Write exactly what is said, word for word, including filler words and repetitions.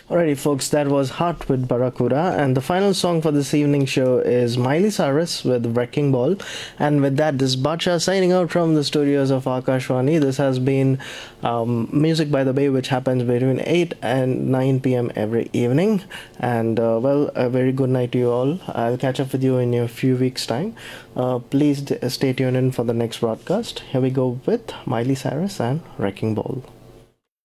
Alrighty, folks, that was Heart with Barracuda, and the final song for this evening show is Miley Cyrus with Wrecking Ball. And with that, this is Bacha signing out from the studios of Akashwani. This has been um, Music by the Bay, which happens between eight and nine p m every evening. And uh, well, a very good night to you all. I'll catch up with you in a few weeks' time. Uh, please d- stay tuned in for the next broadcast. Here we go with Miley Cyrus and Wrecking Ball.